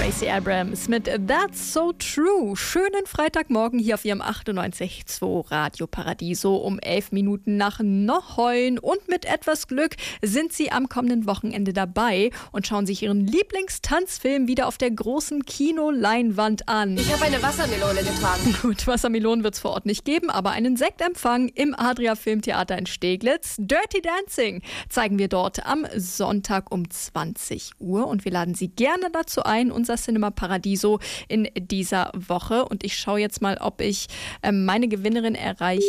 Stacey Abrams mit That's So True. Schönen Freitagmorgen hier auf Ihrem 98.2 Radio Paradiso um 11 Minuten nach 9. Und mit etwas Glück sind Sie am kommenden Wochenende dabei und schauen sich Ihren Lieblingstanzfilm wieder auf der großen Kinoleinwand an. Ich habe eine Wassermelone getragen. Gut, Wassermelonen wird es vor Ort nicht geben, aber einen Sektempfang im Adria Filmtheater in Steglitz. Dirty Dancing zeigen wir dort am Sonntag um 20 Uhr und wir laden Sie gerne dazu ein, unser Cinema Paradiso in dieser Woche. Und ich schaue jetzt mal, ob ich meine Gewinnerin erreiche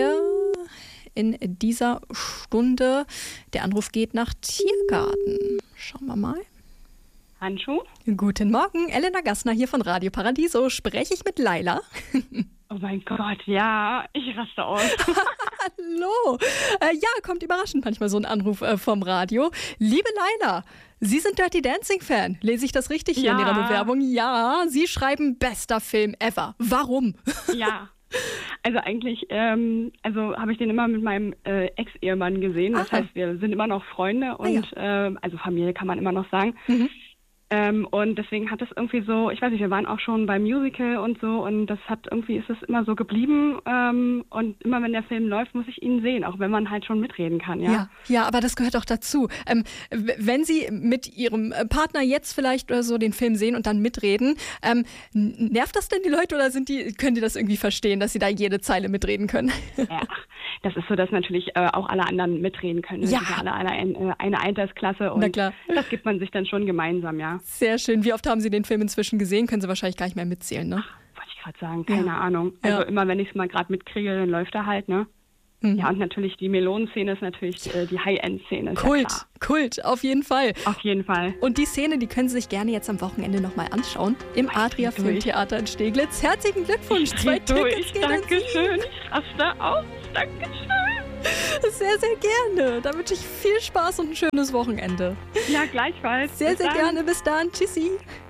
in dieser Stunde. Der Anruf geht nach Tiergarten. Schauen wir mal. Handschuh? Guten Morgen, Elena Gassner hier von Radio Paradiso. Spreche ich mit Laila? Oh mein Gott, ja, ich raste aus. Hallo. Ja, kommt überraschend manchmal so ein Anruf vom Radio. Liebe Laila, Sie sind Dirty Dancing-Fan. Lese ich das richtig hier in Ihrer Bewerbung? Ja, Sie schreiben bester Film ever. Warum? Ja, also eigentlich habe ich den immer mit meinem Ex-Ehemann gesehen. Das heißt, wir sind immer noch Freunde und also Familie kann man immer noch sagen. Mhm. Und deswegen hat es irgendwie so, ich weiß nicht, wir waren auch schon beim Musical und so und das hat irgendwie, ist es immer so geblieben und immer wenn der Film läuft, muss ich ihn sehen, auch wenn man halt schon mitreden kann, ja. Ja, aber das gehört auch dazu. Wenn Sie mit Ihrem Partner jetzt vielleicht oder so den Film sehen und dann mitreden, nervt das denn die Leute oder können die das irgendwie verstehen, dass Sie da jede Zeile mitreden können? Ja, das ist so, dass natürlich auch alle anderen mitreden können. Ja. Wir sind alle eine Altersklasse und na klar. Das gibt man sich dann schon gemeinsam, ja. Sehr schön. Wie oft haben Sie den Film inzwischen gesehen? Können Sie wahrscheinlich gar nicht mehr mitzählen, ne? Wollte ich gerade sagen, keine Ahnung. Also immer, wenn ich es mal gerade mitkriege, dann läuft er halt, ne? Mhm. Ja, und natürlich die Melonenszene ist natürlich die High-End-Szene. Kult, auf jeden Fall. Auf jeden Fall. Und die Szene, die können Sie sich gerne jetzt am Wochenende nochmal anschauen. Im Adria Filmtheater in Steglitz. Herzlichen Glückwunsch. 2 Tickets gehen an Sie. Dankeschön. Ich raste aus. Dankeschön. Sehr, sehr gerne. Da wünsche ich viel Spaß und ein schönes Wochenende. Ja, gleichfalls. Sehr, sehr gerne. Bis dann. Tschüssi.